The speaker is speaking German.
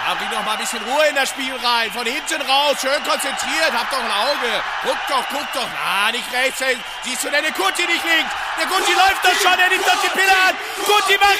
Ja, bring doch mal ein bisschen Ruhe in das Spiel rein. Von hinten raus, schön konzentriert. Hab doch ein Auge. Guck doch. Na, nicht rechts. Siehst du denn den Kunti nicht links? Der Kunti läuft doch schon, er nimmt doch die Pille an. Kunti macht